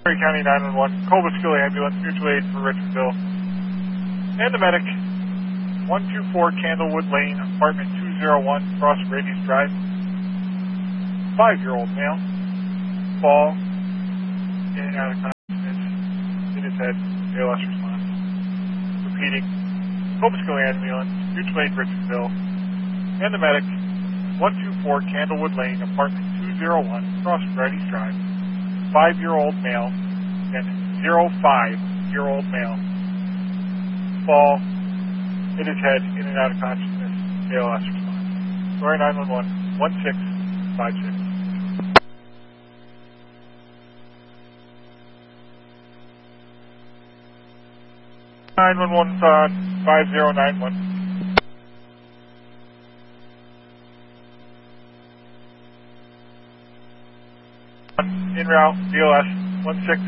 County 911, Cobleskill Ambulance, mutual aid for Richardville. And the medic, 124 Candlewood Lane, apartment 201, Cross Brady's Drive. 5-year-old male, fall, in and out of consciousness, hit his head, ALS response. Repeating, Cobleskill Ambulance, mutual aid Richardville. And the medic, 124 Candlewood Lane, apartment 201, Cross Brady's Drive. 5-year-old male, and 05-year-old male, fall, hit his head, in and out of consciousness, ALS response. Glory 911, 1656. 911, 5091. En route, BLS 16.